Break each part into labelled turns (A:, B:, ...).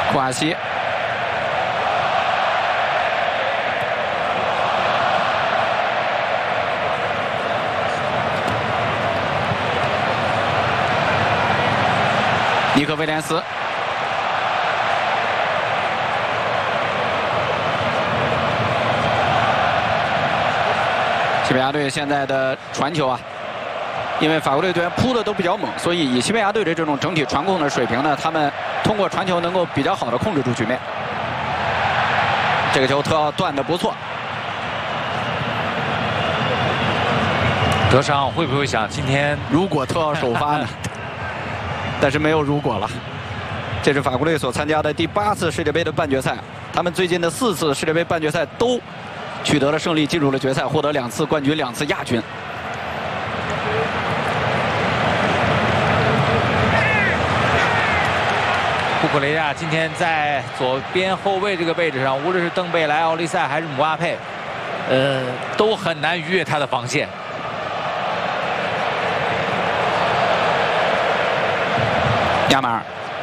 A: 库瓦西。 尼克威廉斯，西班牙队现在的传球啊，因为法国队队员扑的都比较猛，所以以西班牙队的这种整体传控的水平呢，他们通过传球能够比较好的控制住局面。这个球特奥断的不错。
B: 德尚会不会想今天
A: 如果特奥首发呢？但是没有如果了。这是法国队所参加的第8次世界杯的半决赛，他们最近的4次世界杯半决赛都取得了胜利，进入了决赛，获得2次冠军、2次亚军。
B: 库库雷亚今天在左边后卫这个位置上，无论是登贝莱、奥利塞还是姆巴佩，都很难逾越他的防线。
A: 亚马尔，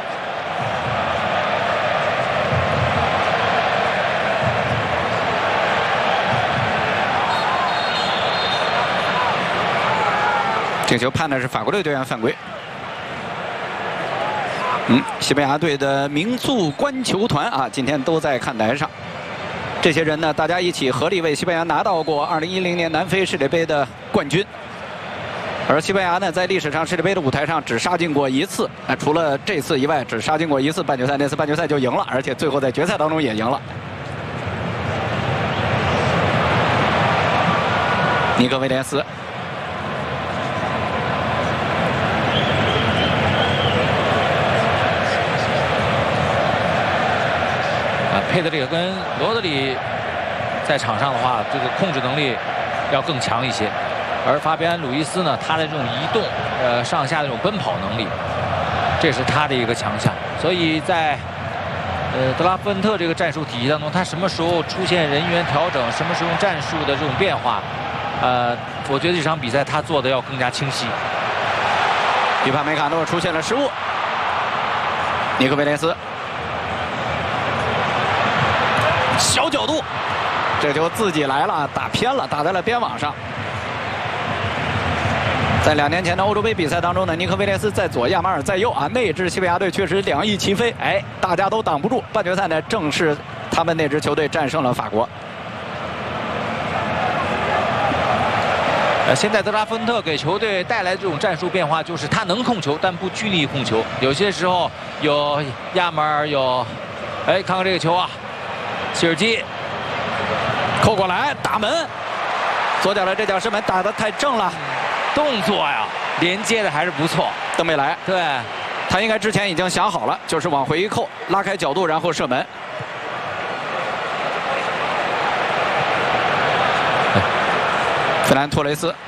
A: 这球判的是法国队队员犯规。西班牙队的名宿观球团啊，今天都在看台上。这些人呢，大家一起合力为西班牙拿到过2010年南非世界杯的冠军。 而西班牙呢，在历史上世界杯的舞台上只杀进过1次，除了这次以外，只杀进过1次半决赛，那次半决赛就赢了，而且最后在决赛当中也赢了。尼克威廉斯，
B: 佩德里跟罗德里在场上的话，这个控制能力要更强一些。 而法比安·鲁伊斯呢，他的这种移动，上下的这种奔跑能力，这是他的一个强项。所以在德拉夫恩特这个战术体系当中，他什么时候出现人员调整，什么时候用战术的这种变化，我觉得这场比赛他做的要更加清晰。
A: 迪帕梅卡诺出现了失误，尼克威廉斯小角度，这球自己来了，打偏了，打在了边网上。 在2年前的欧洲杯比赛当中呢，尼克威廉斯在左，亚马尔在右啊。那支西班牙队确实2翼齐飞，哎，大家都挡不住。半决赛呢，正是他们那支球队战胜了法国。
B: 现在德拉芬特给球队带来的这种战术变化，就是他能控球，但不拘泥于控球。有些时候有亚马尔，有，哎，看看这个球啊，切尔基
A: 扣过来打门，左脚的这脚射门打得太正了。
B: 动作呀，连接的还是不错。
A: 登贝莱，
B: 对，
A: 他应该之前已经想好了，就是往回一扣，拉开角度，然后射门。费兰托雷斯，